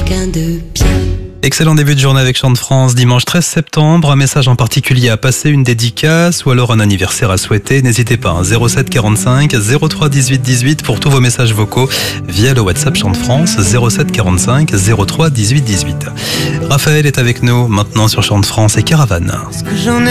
quelqu'un de bien. Excellent début de journée avec Chant de France, dimanche 13 septembre. Un message en particulier à passer, une dédicace ou alors un anniversaire à souhaiter. N'hésitez pas, 07 45 03 18 18 pour tous vos messages vocaux via le WhatsApp Chant de France, 07 45 03 18 18. Raphaël est avec nous maintenant sur Chant de France et Caravane.